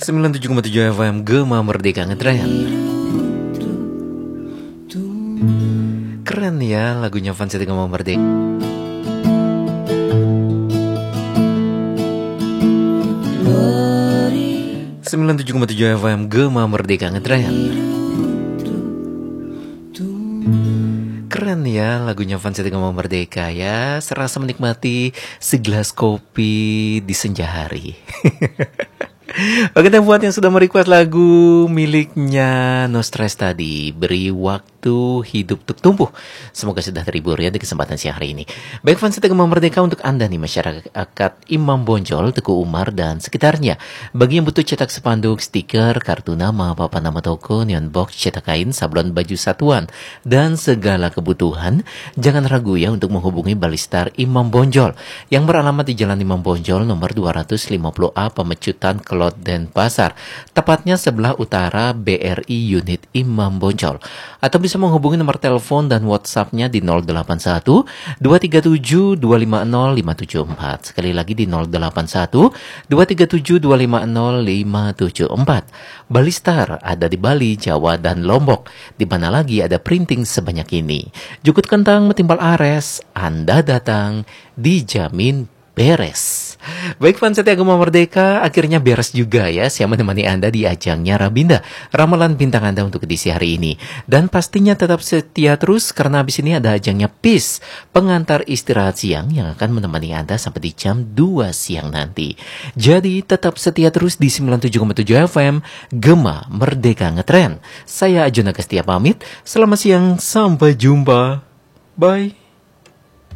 97,7 FM Gema Merdeka Ngetren. Keren ya lagunya Fanseti Gema Merdeka. 97,7 FM Gema Merdeka Ngetren. Keren ya lagunya Fanseti Gema Merdeka ya. Serasa menikmati segelas kopi di senja hari. Bagi buat yang sudah merequest lagu miliknya No Stress tadi, Beri Waktu Hidup Tuk Tumbuh. Semoga sudah terhibur ya di kesempatan siang hari ini. Baik Fanseti Gema Merdeka, untuk Anda nih masyarakat Imam Bonjol, Teguh Umar dan sekitarnya. Bagi yang butuh cetak spanduk, stiker, kartu nama, papan nama toko, neon box, cetak kain, sablon baju satuan, dan segala kebutuhan, jangan ragu ya untuk menghubungi Balistar Imam Bonjol yang beralamat di Jalan Imam Bonjol nomor 250A Pemecutan Kelot Denpasar, tepatnya sebelah utara BRI unit Imam Bonjol. Atau bisa menghubungi nomor telepon dan WhatsApp-nya di 081 237 250 574. Sekali lagi di 081 237 250 574. Balistar ada di Bali, Jawa, dan Lombok. Di mana lagi ada printing sebanyak ini? Jukut kentang metimbal ares, Anda datang dijamin beres. Baik Fanseti Gema Merdeka, akhirnya beres juga ya. Saya menemani Anda di ajangnya Rabinda, ramalan bintang Anda untuk edisi hari ini. Dan pastinya tetap setia terus karena habis ini ada ajangnya Peace, pengantar istirahat siang yang akan menemani Anda sampai di jam 2 siang nanti. Jadi tetap setia terus di 97,7 FM Gema Merdeka Ngetren. Saya Ajun Agustia pamit. Selamat siang, sampai jumpa. Bye.